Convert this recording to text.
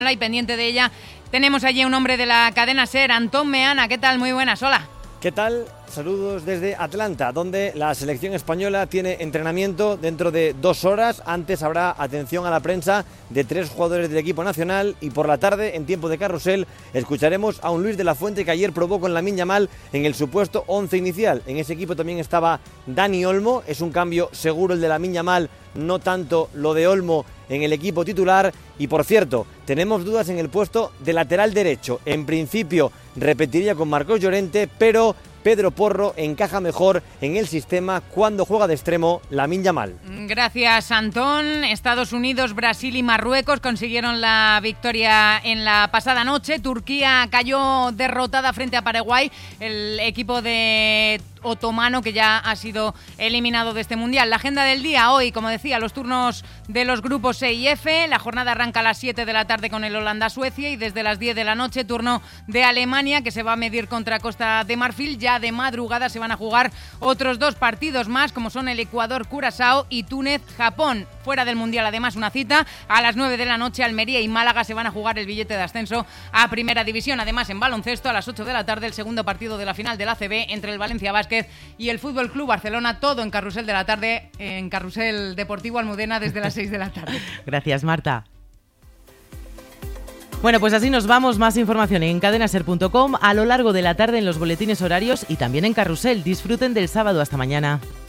y pendiente de ella tenemos allí un hombre de la cadena SER, Antón Meana. ¿Qué tal? Muy buenas, hola. ¿Qué tal? Saludos desde Atlanta, donde la selección española tiene entrenamiento dentro de 2 horas. Antes habrá atención a la prensa de 3 jugadores del equipo nacional y por la tarde, en tiempo de carrusel, escucharemos a un Luis de la Fuente que ayer probó con Lamine Yamal en el supuesto 11 inicial. En ese equipo también estaba Dani Olmo, es un cambio seguro el de Lamine Yamal, no tanto lo de Olmo en el equipo titular. Y por cierto, tenemos dudas en el puesto de lateral derecho. En principio repetiría con Marcos Llorente, pero Pedro Porro encaja mejor en el sistema cuando juega de extremo Lamine Yamal. Gracias, Antón. Estados Unidos, Brasil y Marruecos consiguieron la victoria en la pasada noche. Turquía cayó derrotada frente a Paraguay, el equipo de otomano que ya ha sido eliminado de este mundial. La agenda del día hoy, como decía, los turnos de los grupos E y F. La jornada arranca a las 7 de la tarde con el Holanda-Suecia y desde las 10 de la noche turno de Alemania, que se va a medir contra Costa de Marfil. Ya de madrugada se van a jugar otros 2 partidos más, como son el Ecuador-Curazao y Túnez-Japón. Fuera del mundial, además, una cita a las 9 de la noche. Almería y Málaga se van a jugar el billete de ascenso a Primera División. Además, en baloncesto, a las 8 de la tarde, el segundo partido de la final del ACB entre el Valencia Basket y el Fútbol Club Barcelona. Todo en Carrusel de la tarde, en Carrusel Deportivo Almudena, desde las 6 de la tarde. Gracias, Marta. Bueno, pues así nos vamos. Más información en cadenaser.com a lo largo de la tarde en los boletines horarios y también en Carrusel. Disfruten del sábado. Hasta mañana.